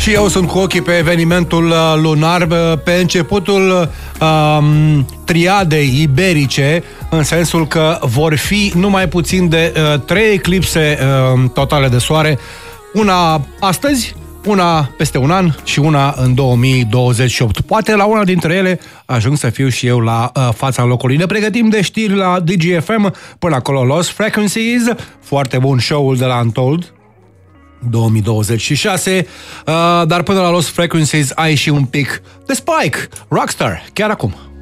Și eu sunt cu ochii pe evenimentul lunar, pe începutul triadei iberice, în sensul că vor fi numai puțin de 3 eclipse totale de soare, una astăzi, una peste un an și una în 2028. Poate la una dintre ele ajung să fiu și eu la fața locului. Ne pregătim de știri la DGFM, până acolo Lost Frequencies, foarte bun show-ul de la Untold 2026, dar până la Lost Frequencies ai și un pic de Spike, Rockstar, chiar acum.